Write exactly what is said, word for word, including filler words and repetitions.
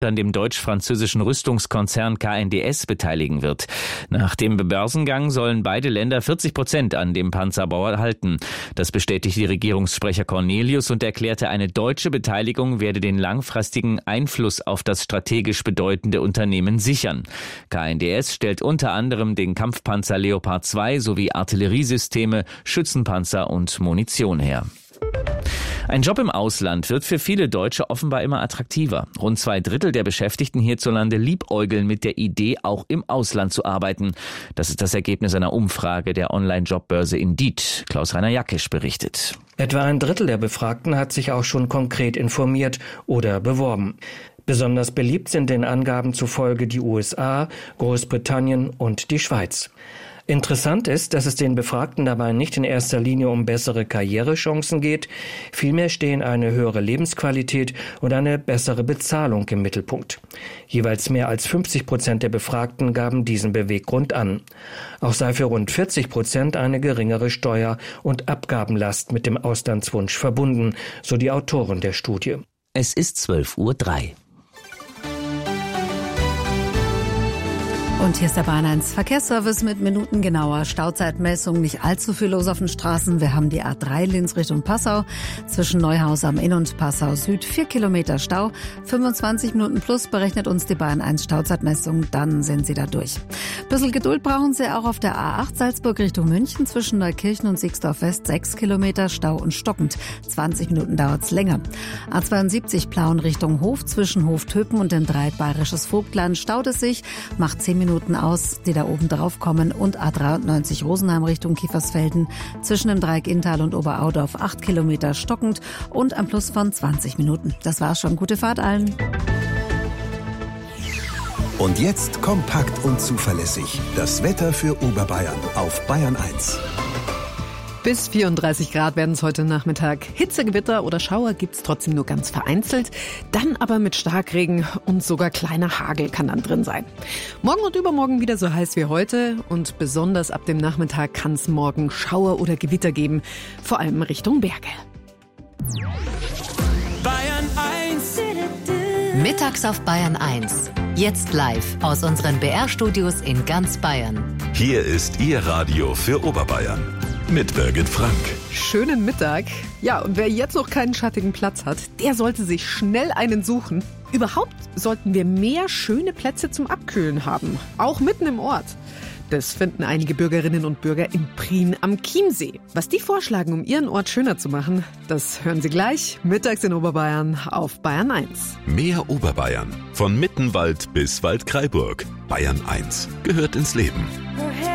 an dem deutsch-französischen Rüstungskonzern K N D S beteiligen wird. Nach dem Börsengang sollen beide Länder vierzig Prozent an dem Panzerbau erhalten. Das bestätigte Regierungssprecher Cornelius und erklärte, eine deutsche Beteiligung werde den langfristigen Einfluss auf das strategisch bedeutende Unternehmen sichern. K N D S stellt unter anderem den Kampfpanzer Leopard zwei sowie Artilleriesysteme, Schützenpanzer und Munition her. Ein Job im Ausland wird für viele Deutsche offenbar immer attraktiver. Rund zwei Drittel der Beschäftigten hierzulande liebäugeln mit der Idee, auch im Ausland zu arbeiten. Das ist das Ergebnis einer Umfrage der Online-Jobbörse Indeed. Klaus-Rainer Jackisch berichtet. Etwa ein Drittel der Befragten hat sich auch schon konkret informiert oder beworben. Besonders beliebt sind den Angaben zufolge die U S A, Großbritannien und die Schweiz. Interessant ist, dass es den Befragten dabei nicht in erster Linie um bessere Karrierechancen geht, vielmehr stehen eine höhere Lebensqualität und eine bessere Bezahlung im Mittelpunkt. Jeweils mehr als fünfzig Prozent der Befragten gaben diesen Beweggrund an. Auch sei für rund vierzig Prozent eine geringere Steuer- und Abgabenlast mit dem Auslandswunsch verbunden, so die Autorin der Studie. Es ist zwölf Uhr drei. Und hier ist der Bahn eins Verkehrsservice mit minutengenauer Stauzeitmessung. Nicht allzu viel los auf den Straßen. Wir haben die A drei Linz Richtung Passau. Zwischen Neuhaus am Inn und Passau Süd vier Kilometer Stau. fünfundzwanzig Minuten plus berechnet uns die Bahn eins Stauzeitmessung. Dann sind Sie da durch. Bisschen Geduld brauchen Sie auch auf der A acht Salzburg Richtung München. Zwischen Neukirchen und Sixdorf West sechs Kilometer Stau und stockend. zwanzig Minuten dauert's länger. A zweiundsiebzig Plauen Richtung Hof. Zwischen Hoftöpen und dem Dreieck Bayerisches Vogtland staut es sich. Macht zehn Minuten aus, die da oben drauf kommen, und A dreiundneunzig Rosenheim Richtung Kiefersfelden zwischen dem Dreieck Inntal und Oberaudorf acht Kilometer stockend und ein Plus von zwanzig Minuten. Das war's schon. Gute Fahrt allen. Und jetzt kompakt und zuverlässig das Wetter für Oberbayern auf Bayern eins. Bis vierunddreißig Grad werden es heute Nachmittag. Hitzegewitter oder Schauer gibt's trotzdem nur ganz vereinzelt. Dann aber mit Starkregen und sogar kleiner Hagel kann dann drin sein. Morgen und übermorgen wieder so heiß wie heute. Und besonders ab dem Nachmittag kann es morgen Schauer oder Gewitter geben. Vor allem Richtung Berge. Bayern eins. Mittags auf Bayern eins. Jetzt live aus unseren B R-Studios in ganz Bayern. Hier ist Ihr Radio für Oberbayern. Mit Birgit Frank. Schönen Mittag. Ja, und wer jetzt noch keinen schattigen Platz hat, der sollte sich schnell einen suchen. Überhaupt sollten wir mehr schöne Plätze zum Abkühlen haben, auch mitten im Ort. Das finden einige Bürgerinnen und Bürger in Prien am Chiemsee. Was die vorschlagen, um ihren Ort schöner zu machen, das hören Sie gleich mittags in Oberbayern auf Bayern eins. Mehr Oberbayern. Von Mittenwald bis Waldkraiburg. Bayern eins gehört ins Leben.